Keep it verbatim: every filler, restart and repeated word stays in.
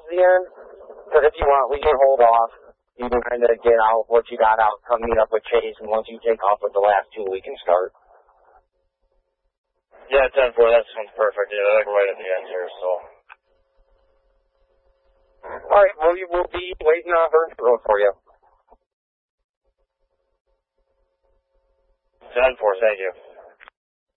towards the end. Because if you want, we can hold off. You can kind of get out what you got out, come meet up with Chase, and once you take off with the last two, we can start. Yeah, ten four, that sounds perfect. Yeah, like right at the end here, so. Alright, well, we will be waiting on Burns Road for you. ten four, thank you.